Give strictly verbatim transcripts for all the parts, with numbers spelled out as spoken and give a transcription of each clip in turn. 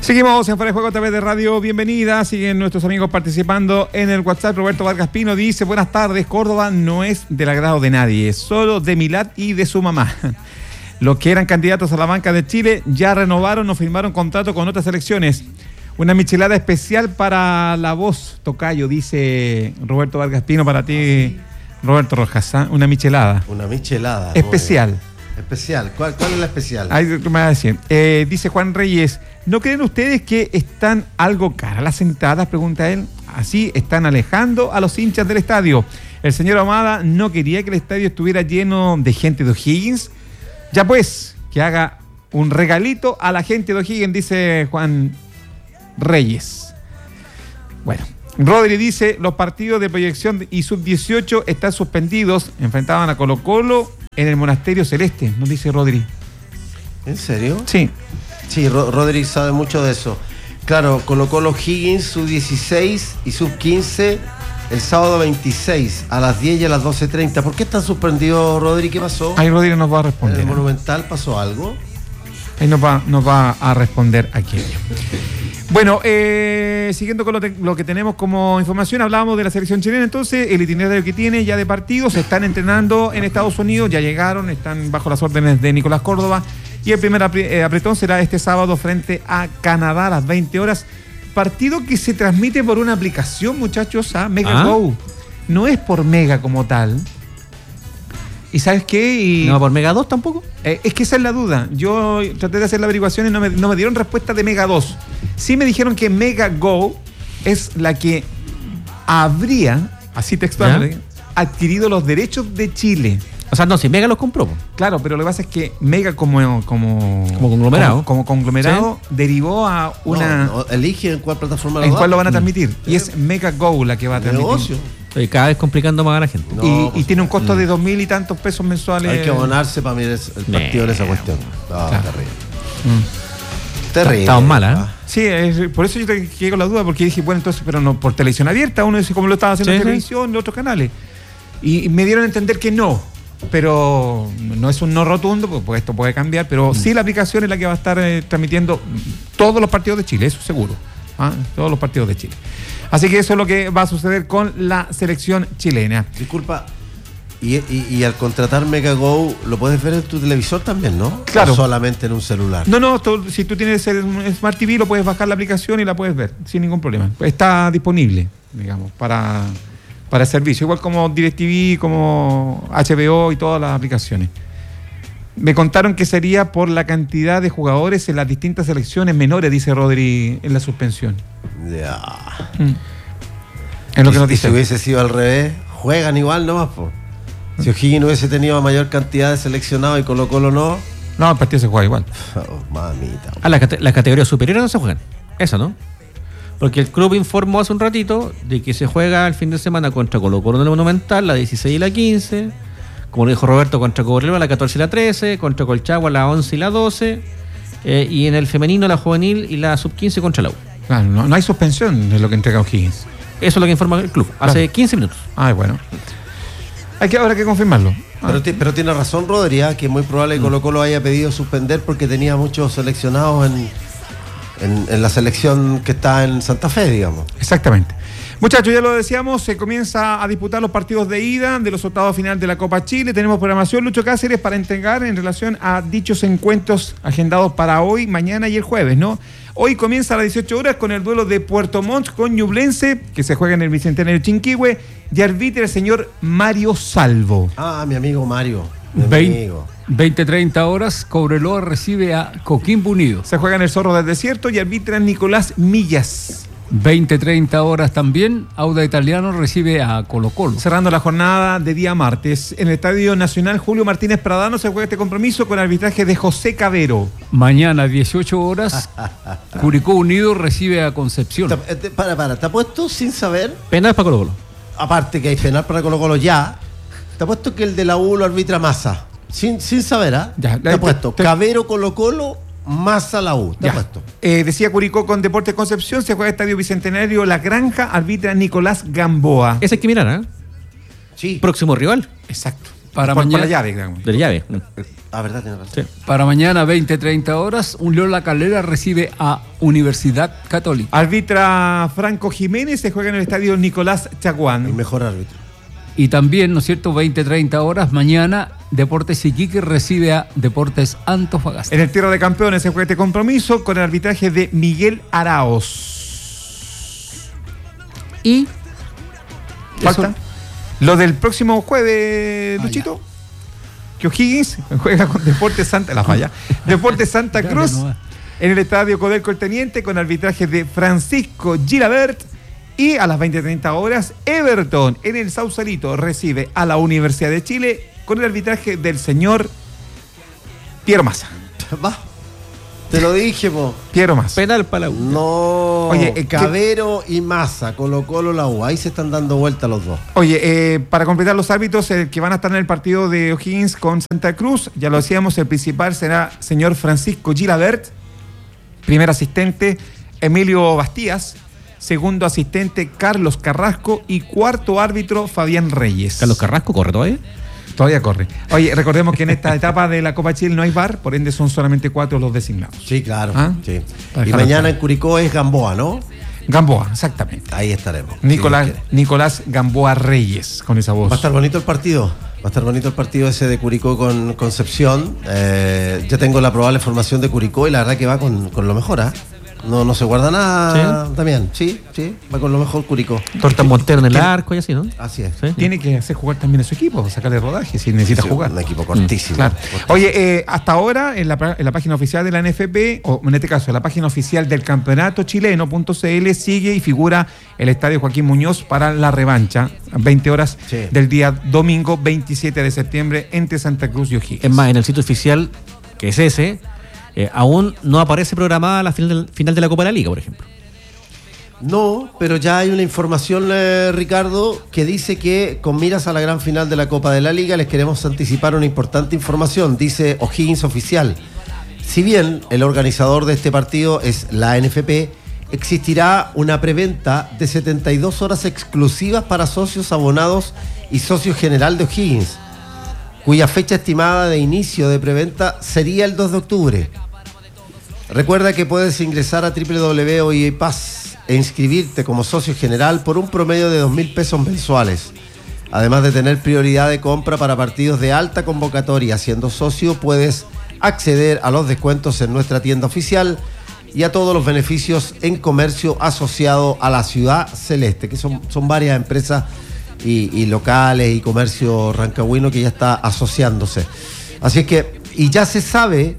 Seguimos en Fuera de Juego a través de Radio Bienvenida. Siguen nuestros amigos participando en el WhatsApp. Roberto Vargas Pino dice: buenas tardes, Córdoba no es del agrado de nadie, solo de Milad y de su mamá. Los que eran candidatos a la banca de Chile ya renovaron o firmaron contrato con otras elecciones. Una michelada especial para la voz, tocayo, dice Roberto Vargas Pino, para ti, Roberto Rojas. ¿eh? Una michelada. Una michelada. Especial. Especial. ¿Cuál, cuál es la especial? Ahí me vas a decir. Eh, dice Juan Reyes: ¿no creen ustedes que están algo caras las entradas? Pregunta él. Así están alejando a los hinchas del estadio. El señor Ahumada no quería que el estadio estuviera lleno de gente de O'Higgins. Ya pues, que haga un regalito a la gente de O'Higgins, dice Juan Reyes. Bueno, Rodri dice: los partidos de proyección y sub dieciocho están suspendidos. Enfrentaban a Colo Colo en el Monasterio Celeste, nos dice Rodri. ¿En serio? Sí. Sí, Ro- Rodri sabe mucho de eso. Claro, Colo Colo Higgins sub dieciséis y sub quince el sábado veintiséis a las diez y a las doce treinta. ¿Por qué están suspendidos, Rodri? ¿Qué pasó? Ahí Rodri nos va a ¿En responder. el Monumental pasó algo? Ahí nos va, nos va a responder aquello. Bueno, eh, siguiendo con lo, te, lo que tenemos como información, hablábamos de la selección chilena. Entonces, el itinerario que tiene ya de partidos, se están entrenando en Estados Unidos, ya llegaron, están bajo las órdenes de Nicolás Córdoba. Y el primer apretón será este sábado frente a Canadá a las veinte horas. Partido que se transmite por una aplicación, muchachos, a Mega ¿Ah? Go. No es por Mega como tal. ¿Y sabes qué? Y, ¿No va por Mega dos tampoco? eh, es que esa es la duda. Yo traté de hacer la averiguación y no me, no me dieron respuesta de Mega dos. Sí me dijeron que Mega Go es la que habría, así textualmente, adquirido los derechos de Chile. O sea, no, si Mega los compró. po. Claro, pero lo que pasa es que Mega como, como, Como conglomerado. como, como conglomerado derivó a una... No, no, elige en cuál plataforma lo ¿En da. cuál lo van a transmitir? Y es Mega Go la que va a transmitir. Negocio. Oye, cada vez complicando más a la gente. No, y, pues, y tiene un costo de dos mil y tantos pesos mensuales. Hay que abonarse para mirar el partido de esa cuestión. No, Claro. terrible. Mm. Terrible. Estamos mal, ¿eh? Sí, es, por eso yo te quedé con la duda, porque dije, bueno, entonces, pero no por televisión abierta, uno dice como lo estaba haciendo Sí, en sí. televisión, en otros canales. Y, y me dieron a entender que no, pero no es un no rotundo, porque, porque esto puede cambiar, pero Mm. sí la aplicación es la que va a estar eh, transmitiendo todos los partidos de Chile, eso seguro. ¿ah? Todos los partidos de Chile. Así que eso es lo que va a suceder con la selección chilena. Disculpa, y, y, y al contratar Mega Go, ¿lo puedes ver en tu televisor también, no? Claro. ¿O solamente en un celular? No, no, tú- si tú tienes el Smart T V, lo puedes bajar la aplicación y la puedes ver sin ningún problema. Está disponible, digamos, para, para el servicio. Igual como DirecTV, como H B O y todas las aplicaciones. Me contaron que sería por la cantidad de jugadores en las distintas selecciones menores, dice Rodri, en la suspensión. Ya. Mm. Es lo que Y- nos y dice. si hubiese sido al revés, juegan igual nomás, po. Si O'Higgins hubiese tenido mayor cantidad de seleccionados y Colo Colo no, No, el partido se juega igual. oh, mamita. Ah, las cate- las categorías superiores no se juegan. Eso, ¿no? Porque el club informó hace un ratito de que se juega el fin de semana contra Colo Colo en el Monumental, la dieciséis y la quince. Como lo dijo Roberto, contra Cobreloa la catorce y la trece. Contra Colchagua la once y la doce. Eh, y en el femenino la juvenil y la sub quince contra la U. Claro, no, no hay suspensión de lo que entrega O'Higgins. Eso es lo que informa el club. Hace Claro. quince minutos. Ay, bueno. Hay que, habrá que confirmarlo. Ah. Pero, ti- pero tiene razón Rodri, ¿ah? Que es muy probable que Colo Colo haya pedido suspender porque tenía muchos seleccionados en, en, en la selección que está en Santa Fe, digamos. Exactamente. Muchachos, ya lo decíamos, se comienza a disputar los partidos de ida de los octavos final de la Copa Chile. Tenemos programación, Lucho Cáceres, para entregar en relación a dichos encuentros agendados para hoy, mañana y el jueves, ¿no? Hoy comienza a las dieciocho horas con el duelo de Puerto Montt con Ñublense, que se juega en el Bicentenario Chinquihue, y arbitra el señor Mario Salvo. Ah, mi amigo Mario. Mi Vein- amigo. veinte treinta horas, Cobreloa recibe a Coquimbo Unido. Se juega en el Zorro del Desierto y arbitra Nicolás Millas. veinte treinta horas también, Auda Italiano recibe a Colo Colo. Cerrando la jornada de día martes, en el Estadio Nacional Julio Martínez Pradano se juega este compromiso con arbitraje de José Cabero. Mañana, dieciocho horas, Curicó Unido recibe a Concepción. Te- eh, te- Para, para, ¿te apuesto sin saber? Penal para Colo Colo. Aparte que hay penal para Colo Colo ya, te apuesto que el de la U lo arbitra Massa. Sin, sin saber, ¿ah? Ya, te la- apuesto. te- Cabero Colo Colo, Massa la U. Te Ya. apuesto. Eh, decía Curicó con Deportes Concepción, se juega Estadio Bicentenario La Granja, arbitra Nicolás Gamboa. Ese hay que mirar, ¿eh? Sí. Próximo rival. Exacto. Para por, por mañana, la llave, digamos. De la llave. Ah, verdad, tiene razón. Sí. para mañana veinte treinta horas, Unión La Calera recibe a Universidad Católica. Arbitra Franco Jiménez, se juega en el estadio Nicolás El Chaguán. mejor árbitro. Y también, ¿no es cierto?, veinte treinta horas, mañana Deportes Iquique recibe a Deportes Antofagasta. En el Tierra de Campeones se juega este compromiso con el arbitraje de Miguel Araos. Y Falta Eso- lo del próximo jueves, Ah, Luchito. Que O'Higgins juega con Deportes Santa, la falla. Deportes Santa Dale, Cruz nomás. en el estadio Codelco el Teniente con arbitraje de Francisco Gilabert. Y a las veinte treinta horas, Everton en el Sausalito recibe a la Universidad de Chile con el arbitraje del señor Piero Massa. Va. Te lo dije, po. Piero Massa. penal para la U. No. Oye, eh, Cabero y Massa, Colo Colo, la U. Ahí se están dando vuelta los dos. Oye, eh, para completar los árbitros eh, que van a estar en el partido de O'Higgins con Santa Cruz, ya lo decíamos, el principal será señor Francisco Gilabert, primer asistente Emilio Bastías, segundo asistente Carlos Carrasco y cuarto árbitro Fabián Reyes. Carlos Carrasco corre todavía. Todavía corre. Oye, recordemos que en esta etapa de la Copa Chile no hay V A R, por ende son solamente cuatro los designados. Sí, claro. ¿Ah? Sí. Para Y dejarlo mañana claro. en Curicó es Gamboa, ¿no? Gamboa, exactamente. Ahí estaremos. Nicolás, Si Dios quiere. Nicolás Gamboa Reyes, con esa voz. Va a estar bonito el partido. Va a estar bonito el partido ese de Curicó con Concepción. Eh, ya tengo la probable formación de Curicó y la verdad que va con, con lo mejor, ¿ah? No, no se guarda nada, Damián. Sí, sí, va con lo mejor Curicó. Torta Montero en el arco y así, ¿no? Así es. Sí. Tiene que hacer jugar también a su equipo, sacarle rodaje si necesita Sí, jugar. Un equipo cortísimo. Claro. cortísimo. Oye, eh, hasta ahora en la, pa- en la página oficial de la N F P, o en este caso en la página oficial del campeonato chileno.cl, sigue y figura el estadio Joaquín Muñoz para la revancha, veinte horas Sí. del día domingo veintisiete de septiembre entre Santa Cruz y O'Higgins. Es más, en el sitio oficial, que es ese, eh, aún no aparece programada la final, del- final de la Copa de la Liga, por ejemplo. No, pero ya hay una información, eh, Ricardo, que dice que con miras a la gran final de la Copa de la Liga les queremos anticipar una importante información. Dice O'Higgins Oficial. Si bien el organizador de este partido es la N F P, existirá una preventa de setenta y dos horas exclusivas para socios abonados y socio general de O'Higgins, cuya fecha estimada de inicio de preventa sería el dos de octubre. Recuerda que puedes ingresar a doble u doble u doble u punto o i pass e inscribirte como socio general por un promedio de dos mil pesos mensuales. Además de tener prioridad de compra para partidos de alta convocatoria, siendo socio puedes acceder a los descuentos en nuestra tienda oficial y a todos los beneficios en comercio asociado a la Ciudad Celeste, que son, son varias empresas y, y locales y comercio rancagüino que ya está asociándose. Así es que, y ya se sabe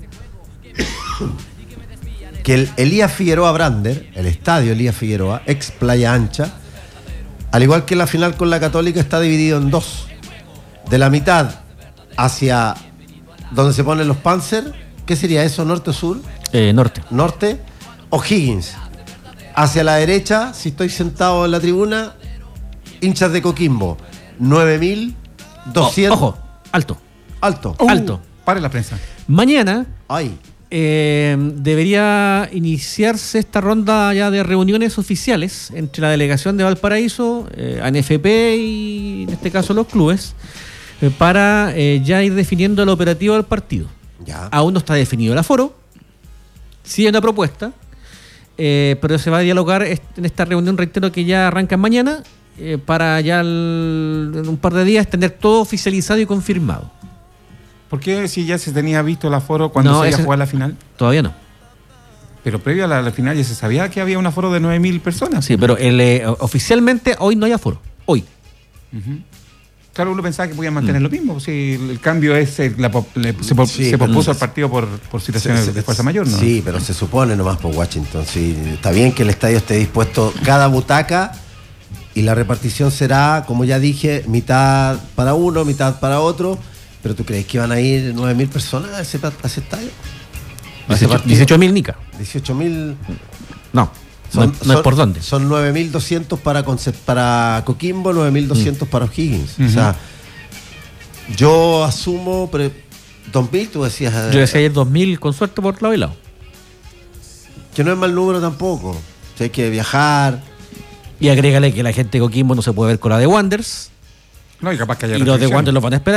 que el Elías Figueroa Brander, el estadio Elías Figueroa, ex Playa Ancha, al igual que la final con la Católica, está dividido en dos. De la mitad hacia donde se ponen los Panzer, ¿qué sería eso? ¿Norte o sur? Eh, norte. Norte, O'Higgins. Hacia la derecha, si estoy sentado en la tribuna, hinchas de Coquimbo. nueve mil doscientos. Ojo, alto. Alto. Uh, alto. Pare la prensa. Mañana Ay. eh, debería iniciarse esta ronda ya de reuniones oficiales entre la delegación de Valparaíso, eh, A N F P y en este caso los clubes, eh, para eh, ya ir definiendo el operativo del partido. Ya. Aún no está definido el aforo, sí hay una propuesta, eh, pero se va a dialogar est- en esta reunión, reitero, que ya arranca mañana, eh, para ya el- en un par de días tener todo oficializado y confirmado. ¿Por qué si ya se tenía visto el aforo cuando No, se iba a ese- jugar la final? Todavía no. Pero previo a la, la final ya se sabía que había un aforo de nueve mil personas. Sí, pero el, eh, oficialmente hoy no hay aforo. Hoy. Ujú. Claro, uno pensaba que podían mantener lo mismo. Si el, el cambio es, eh, la po- le- se, po- Sí, se pero pospuso no- el partido por, por situaciones Se- se- de fuerza mayor, ¿no? Sí, pero se supone nomás por Washington. Sí, está bien que el estadio esté dispuesto cada butaca y la repartición será, como ya dije, mitad para uno, mitad para otro. Pero ¿tú crees que van a ir nueve mil personas a ese, pa- a ese estadio? ¿A ese partido? dieciocho mil Nica. dieciocho mil. No, no, no es por dónde. Son nueve mil doscientos para, Conce- para Coquimbo, nueve mil doscientos para O'Higgins. O sea, yo asumo. Pero, dos mil, tú decías. eh, Yo decía ayer dos mil con suerte por lado y lado. Que no es mal número tampoco. O sea, hay que viajar. Y agrégale que la gente de Coquimbo no se puede ver con la de Wanderers. No, y capaz que haya Y los de restricciones. Wanderers los van a esperar.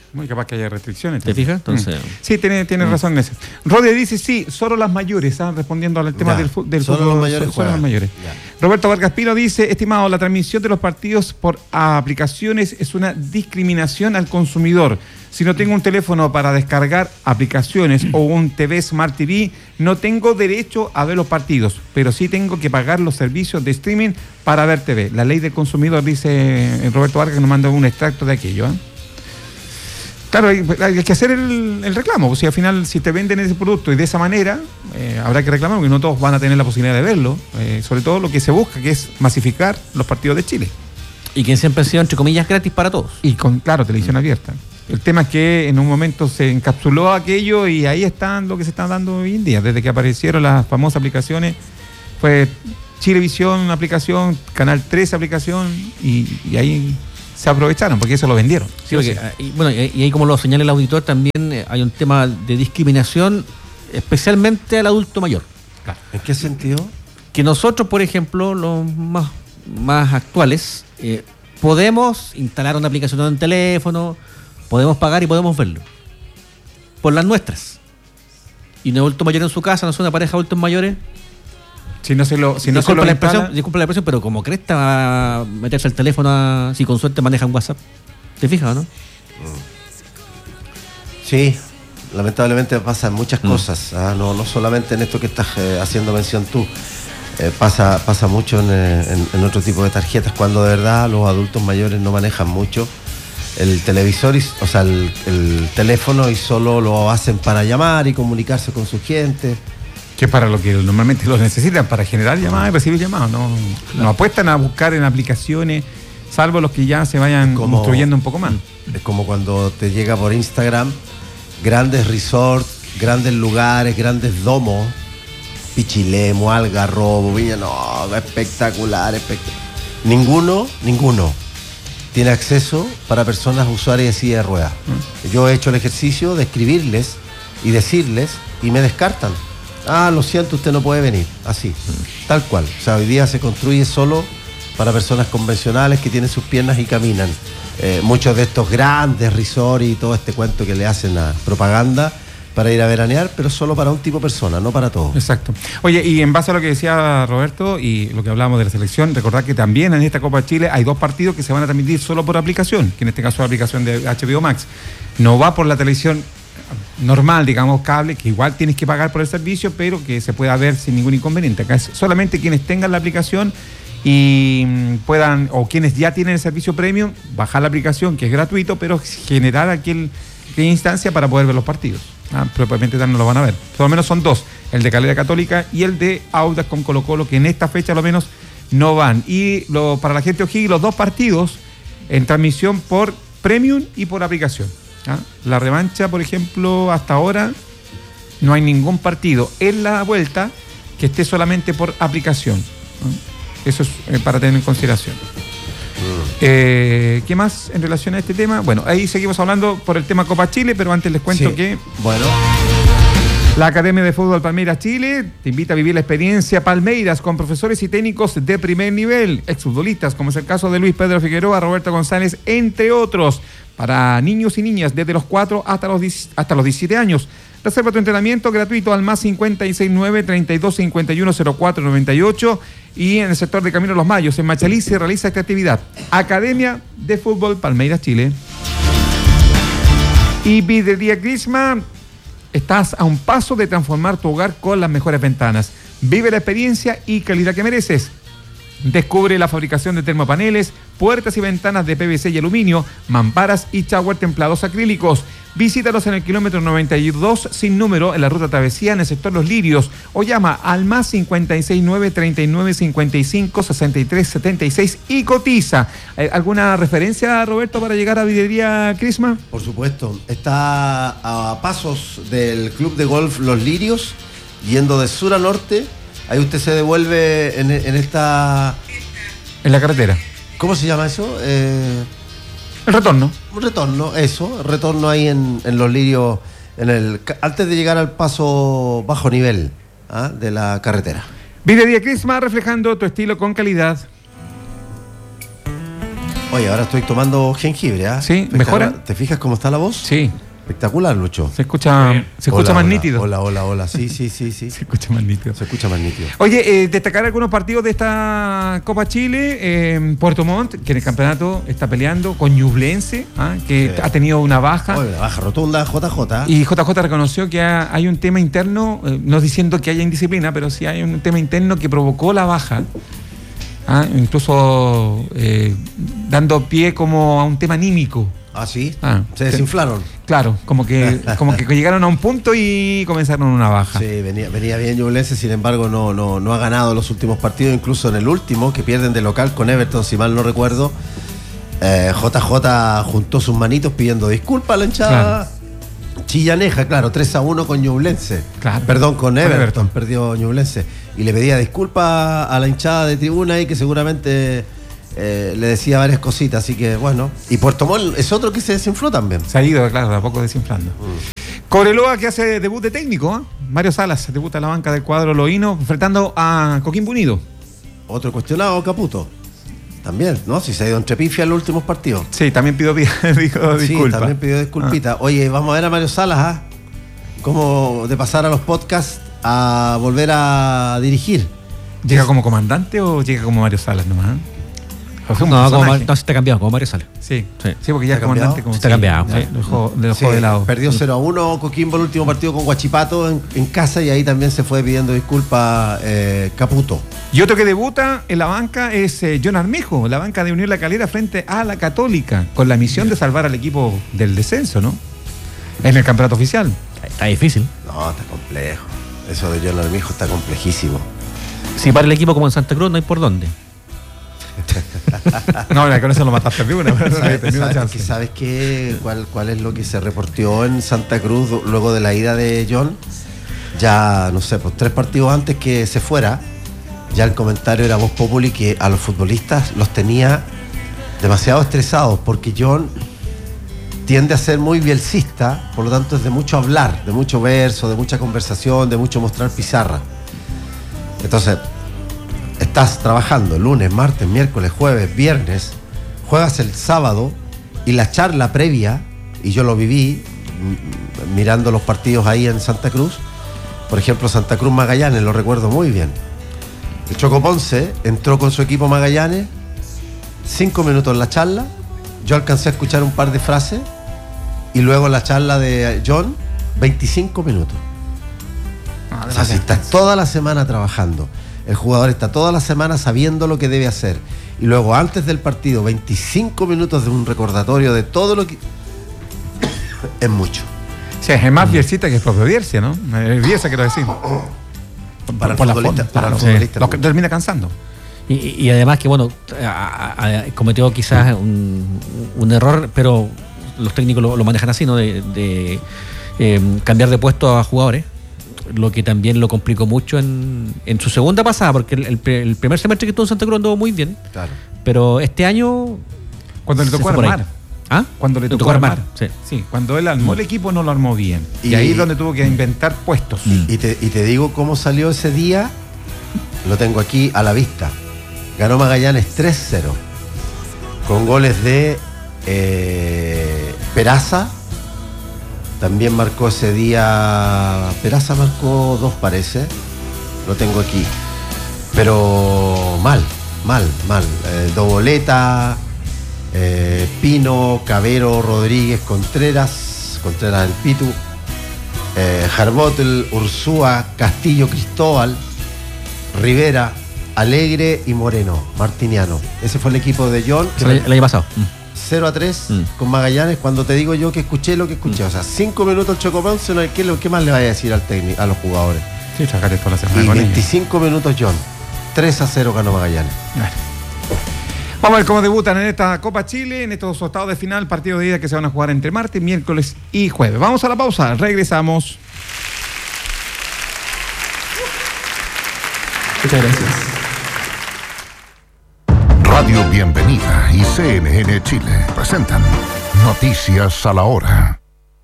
Muy capaz que haya restricciones. ¿Te fijas? Entonces, Mm. Sí, tiene, tiene Mm. razón en eso. Rodri dice, sí, solo las mayores, ¿están respondiendo al tema Ya, del, fu- del solo fútbol. los mayores so- solo juegan. los mayores. Ya. Roberto Vargas Pino dice, estimado, la transmisión de los partidos por aplicaciones es una discriminación al consumidor. Si no tengo un teléfono para descargar aplicaciones o un T V Smart T V, no tengo derecho a ver los partidos, pero sí tengo que pagar los servicios de streaming para ver T V. La ley del consumidor, dice Roberto Vargas, que nos manda un extracto de aquello. ¿eh? Claro, hay, hay que hacer el, el reclamo. O sea, al final, si te venden ese producto y de esa manera, eh, habrá que reclamar, porque no todos van a tener la posibilidad de verlo. Eh, sobre todo lo que se busca, que es masificar los partidos de Chile. y que siempre ha sido, entre comillas, gratis para todos. Y con, claro, televisión abierta. El tema es que en un momento se encapsuló aquello y ahí están lo que se está dando hoy en día. Desde que aparecieron las famosas aplicaciones, fue Chilevisión aplicación, Canal tres aplicación, y, y ahí se aprovecharon, porque eso lo vendieron. Sí, porque, y, bueno, y, y ahí como lo señala el auditor, también eh, hay un tema de discriminación, especialmente al adulto mayor. Claro. ¿En qué sentido? Que nosotros, por ejemplo, los más, más actuales, eh, podemos instalar una aplicación en el teléfono, podemos pagar y podemos verlo. Por las nuestras. Y un adulto mayor en su casa, no son una pareja de adultos mayores. Si no se lo, si no se disculpa, lo la instala- expresión, disculpa la expresión, pero como cresta va a meterse al teléfono a- si con suerte manejan WhatsApp. ¿Te fijas, no? Sí, lamentablemente pasa en muchas Mm. cosas, ¿ah? no, no solamente en esto que estás eh, haciendo mención tú. Eh, pasa, pasa mucho en, eh, en- en otro tipo de tarjetas, cuando de verdad los adultos mayores no manejan mucho el televisor, y, o sea, el, el teléfono, y solo lo hacen para llamar y comunicarse con su gente. que es para lo que normalmente lo necesitan, para generar llamadas y recibir llamadas. No, no apuestan a buscar en aplicaciones, salvo los que ya se vayan Como- instruyendo un poco más. Es como cuando te llega por Instagram grandes resorts, grandes lugares, grandes domos, Pichilemu, Algarrobo, Viña, no, espectacular, espectacular. Ninguno, ninguno tiene acceso para personas usuarias de silla de ruedas. Mm. Yo he hecho el ejercicio de escribirles y decirles, y me descartan. Ah, lo siento, usted no puede venir. Así, tal cual. O sea, hoy día se construye solo para personas convencionales que tienen sus piernas y caminan. Eh, muchos de estos grandes resorts y todo este cuento que le hacen a propaganda para ir a veranear, pero solo para un tipo de persona, no para todos. Exacto. Oye, y en base a lo que decía Roberto y lo que hablábamos de la selección, recordar que también en esta Copa Chile hay dos partidos que se van a transmitir solo por aplicación, que en este caso es la aplicación de H B O Max. No va por la televisión normal, digamos, cable, que igual tienes que pagar por el servicio, pero que se pueda ver sin ningún inconveniente. Acá es solamente quienes tengan la aplicación y mm, puedan, o quienes ya tienen el servicio premium, bajar la aplicación, que es gratuito, pero generar aquel, aquella instancia para poder ver los partidos. Ah, propiamente tal no lo van a ver. Por lo menos son dos, el de Calera Católica y el de Audax con Colo Colo, que en esta fecha al menos no van. Y lo, para la gente de O'Higgins, los dos partidos en transmisión por premium y por aplicación. ¿Ah? La revancha, por ejemplo, hasta ahora no hay ningún partido en la vuelta que esté solamente por aplicación. ¿Ah? Eso es eh, para tener en consideración. Eh, ¿Qué más en relación a este tema? Bueno, ahí seguimos hablando por el tema Copa Chile, pero antes les cuento Sí. que Bueno, la Academia de Fútbol Palmeiras Chile te invita a vivir la experiencia Palmeiras con profesores y técnicos de primer nivel, exfutbolistas, como es el caso de Luis Pedro Figueroa, Roberto González, entre otros, para niños y niñas desde los cuatro hasta los, diez hasta los diecisiete años. Reserva tu entrenamiento gratuito al más cincuenta y seis nueve, treinta y dos cincuenta y uno, cero cuatro noventa y ocho, y en el sector de Camino Los Mayos, en Machalí, se realiza esta actividad. Academia de Fútbol Palmeiras Chile. Y Vidrería Crisma, estás a un paso de transformar tu hogar con las mejores ventanas. Vive la experiencia y calidad que mereces. Descubre la fabricación de termopaneles, puertas y ventanas de P V C y aluminio, mamparas y shower templados acrílicos. Visítalos en el kilómetro noventa y dos sin número en la ruta Travesía en el sector Los Lirios, o llama al más cincuenta y seis nueve, treinta y nueve cincuenta y cinco, sesenta y tres setenta y seis y cotiza. ¿Alguna referencia, Roberto, para llegar a Vidrería Crisma? por supuesto, está a pasos del Club de Golf Los Lirios, yendo de sur a norte. Ahí usted se devuelve en, en esta... En la carretera. ¿Cómo se llama eso? Eh, El retorno. un retorno, eso, retorno ahí en, en Los Lirios, en el, antes de llegar al paso bajo nivel, ¿ah?, de la carretera. Vidrería Crisma, reflejando tu estilo con calidad. Oye, ahora estoy tomando jengibre, ¿ah? Sí, ¿mejora? ¿Te fijas cómo está la voz? Sí. Espectacular, Lucho. Se escucha, se escucha Hola, más hola, nítido. Hola, hola, hola. Sí, sí, sí, sí. Se escucha más nítido. Se escucha más nítido. Oye, eh, destacar algunos partidos de esta Copa Chile. Eh, Puerto Montt, que en el campeonato está peleando con Ñublense, ¿ah? que Sí. ha tenido una baja. Oye, la baja rotunda, J J. Y J J reconoció que ha- hay un tema interno, eh, no diciendo que haya indisciplina, pero sí hay un tema interno que provocó la baja. ¿Ah? Incluso eh, dando pie como a un tema anímico. Ah, sí. Ah, Se sí. desinflaron. Claro, como que, como que llegaron a un punto y comenzaron una baja. Sí, venía, venía bien Ñublense, sin embargo no, no, no ha ganado los últimos partidos, incluso en el último, que pierden de local con Everton, si mal no recuerdo. eh, J J juntó sus manitos pidiendo disculpas a la hinchada chillaneja, claro, tres a uno con Ñublense. Claro. Perdón, con Everton, Everton. perdió Ñublense. Y le pedía disculpas a la hinchada de tribuna y que seguramente eh, le decía varias cositas, así que bueno. Y Puerto Montt es otro que se desinfló también. Se ha ido, claro, de a poco desinflando. Cobreloa, que hace debut de técnico, ¿ah? Mario Salas debuta en la banca del cuadro loíno, enfrentando a Coquimbo Unido. Otro cuestionado, Caputo. También, ¿no? Si se ha ido entre pifia en los últimos partidos. Sí, también pido, pido disculpas. Sí, también pidió disculpita. Oye, vamos a ver a Mario Salas, ¿ah? Como de pasar a los podcasts a volver a dirigir. ¿Llega como comandante o llega como Mario Salas nomás? Es un No, como personaje. Mar- no, se está cambiado, como Mario Sala. Sí. Sí. sí, porque ya es ¿Está comandante. cambiado? Como Está sí, cambiado. sí, lo dejó, lo dejó Sí, de lado. perdió cero a uno Coquimbo el último partido con Huachipato en, en casa y ahí también se fue pidiendo disculpas eh, Caputo. Y otro que debuta en la banca es eh, John Armejo, la banca de Unión La Calera frente a la Católica, con la misión de salvar al equipo del descenso, ¿no? En el campeonato oficial. Está difícil. No, está complejo. Eso de John Armijo está complejísimo. Si para el equipo como en Santa Cruz no hay por dónde. No, con eso lo mataste de una. pero ¿Sabes, tenía una sabes- chance. que ¿sabes qué? ¿Cuál, ¿Cuál es lo que se reportó en Santa Cruz luego de la ida de John? Ya, no sé, pues tres partidos antes que se fuera, ya el comentario era Voz Populi que a los futbolistas los tenía demasiado estresados porque John tiende a ser muy bielcista, por lo tanto es de mucho hablar, de mucho verso, de mucha conversación, de mucho mostrar pizarra. Entonces, estás trabajando lunes, martes, miércoles, jueves, viernes, juegas el sábado y la charla previa, y yo lo viví m- mirando los partidos ahí en Santa Cruz, por ejemplo Santa Cruz Magallanes, lo recuerdo muy bien. El Choco Ponce entró con su equipo Magallanes, cinco minutos en la charla, yo alcancé a escuchar un par de frases y luego la charla de John, veinticinco minutos. Ah, O sea, si estás toda la semana trabajando, el jugador está toda la semana sabiendo lo que debe hacer, y luego antes del partido, veinticinco minutos de un recordatorio de todo lo que... es mucho. Sí, es más Bielcita que el propio Bielsa, ¿no? Eh, Bielsa, quiero decir. Para el la futbolista, forma, para el claro, futbolista. sí. Lo que termina cansando. Y, y además que, bueno, a- a- a- cometió quizás un, un error, pero los técnicos lo, lo manejan así, ¿no? De, de, eh, cambiar de puesto a jugadores, lo que también lo complicó mucho en, en su segunda pasada, porque el, el, el primer semestre que estuvo en Santa Cruz anduvo muy bien, Claro. pero este año... Cuando le se tocó fue por ahí. armar. ¿Ah? Cuando le tocó, armar. Sí. Sí, cuando él armó el equipo no lo armó bien. Y, Y- ahí es donde tuvo que inventar puestos. Y te, y te digo cómo salió ese día, lo tengo aquí a la vista. Ganó Magallanes tres cero, con goles de eh, Peraza. También marcó ese día, Peraza marcó dos, parece, lo tengo aquí. Pero mal, mal, mal. Eh, Doboleta, eh, Pino, Cabero, Rodríguez, Contreras, Contreras del Pitu, eh, Jarbotel, Ursúa, Castillo, Cristóbal, Rivera, Alegre y Moreno, Martiniano. Ese fue el equipo de John. que El, el año pasado. Mm. cero a tres Mm. con Magallanes. Cuando te digo yo que escuché lo que escuché, o sea, cinco minutos el Choco Ponce, no hay- ¿qué, lo- qué más le vaya a decir al técnico, a los jugadores? Sí, sacaste toda la semana Y con ellos. veinticinco minutos John, tres a cero ganó Magallanes. Bueno. Vamos a ver cómo debutan en esta Copa Chile, en estos octavos de final, partidos de ida que se van a jugar entre martes, miércoles y jueves. Vamos a la pausa, regresamos. Muchas gracias. Radio Bienvenida y C N N Chile presentan Noticias a la Hora.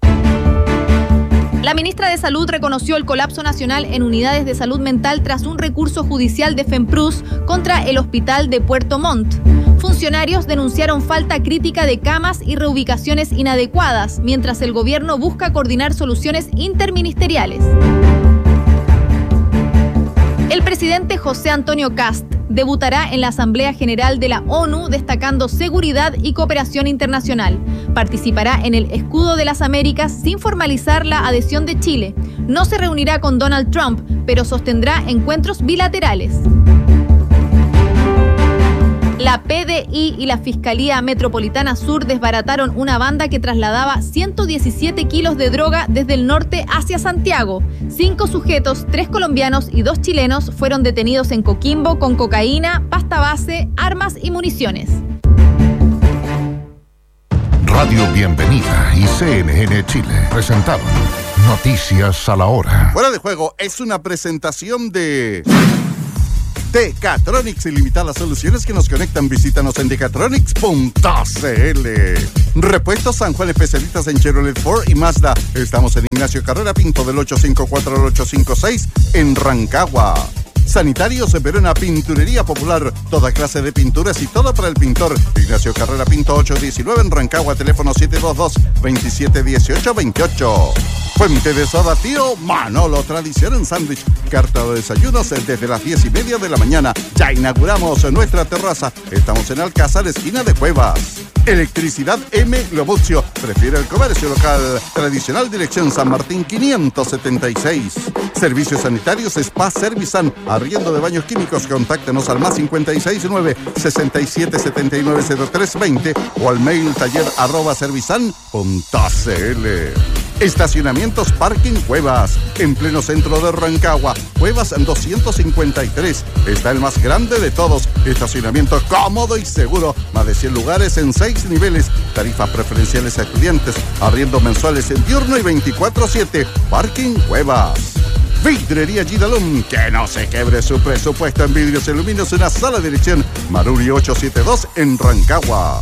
La ministra de Salud reconoció el colapso nacional en unidades de salud mental tras un recurso judicial de FEMPRUS contra el hospital de Puerto Montt. Funcionarios denunciaron falta crítica de camas y reubicaciones inadecuadas, mientras el gobierno busca coordinar soluciones interministeriales. El presidente José Antonio Kast debutará en la Asamblea General de la ONU destacando seguridad y cooperación internacional. Participará en el Escudo de las Américas sin formalizar la adhesión de Chile. No se reunirá con Donald Trump, pero sostendrá encuentros bilaterales. La P D I y la Fiscalía Metropolitana Sur desbarataron una banda que trasladaba ciento diecisiete kilos de droga desde el norte hacia Santiago. Cinco sujetos, tres colombianos y dos chilenos, fueron detenidos en Coquimbo con cocaína, pasta base, armas y municiones. Radio Bienvenida y C N N Chile presentaron Noticias a la Hora. Fuera de Juego es una presentación de Decatronics, ilimitadas soluciones que nos conectan. Visítanos en decatronics punto c l. Repuestos San Juan, especialistas en Chevrolet, Ford y Mazda. Estamos en Ignacio Carrera Pinto del ocho cinco cuatro al ocho cinco seis en Rancagua. Sanitarios Verona, Pinturería Popular, toda clase de pinturas y todo para el pintor. Ignacio Carrera Pinto ocho diecinueve en Rancagua, teléfono siete dos dos, veintisiete dieciocho veintiocho. Fuente de Soda Tío Manolo, tradición en sándwich. Carta de desayunos desde las diez y media de la mañana. Ya inauguramos nuestra terraza. Estamos en Alcázar, esquina de Cuevas. Electricidad M. Lobucio. Prefiere el comercio local. Tradicional, dirección San Martín quinientos setenta y seis. Servicios sanitarios Spa Servisan. Arriendo de baños químicos. Contáctenos al más cincuenta y seis nueve, sesenta y siete setenta y nueve cero tres veinte o al mail taller arroba servisan punto c l. Estacionamientos Parking Cuevas, en pleno centro de Rancagua, Cuevas doscientos cincuenta y tres. Está el más grande de todos. Estacionamiento cómodo y seguro. Más de cien lugares en seis niveles. Tarifas preferenciales a estudiantes. Arriendos mensuales en diurno y veinticuatro siete. Parking Cuevas. Vidrería Gidalum, que no se quebre su presupuesto en vidrios y aluminios en la sala de dirección Maruri ochocientos setenta y dos en Rancagua.